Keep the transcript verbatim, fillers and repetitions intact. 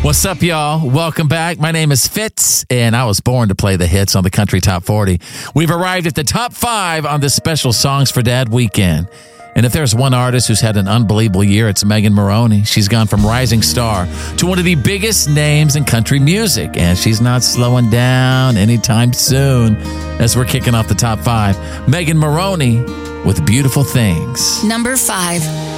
What's up, y'all? Welcome back. My name is Fitz, and I was born to play the hits on the Country Top forty. We've arrived at the top five on this special Songs for Dad weekend. And if there's one artist who's had an unbelievable year, it's Megan Moroney. She's gone from rising star to one of the biggest names in country music, and she's not slowing down anytime soon. As we're kicking off the top five, Megan Moroney with Beautiful Things. Number five.